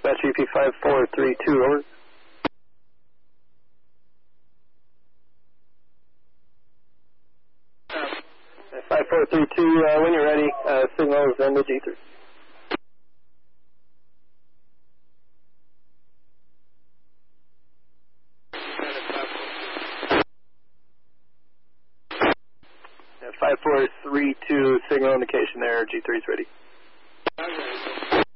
Dispatch EP 5432, over. 5432, when you're ready, signal is end of G3. Yeah, 5432, signal indication there, G3 is ready.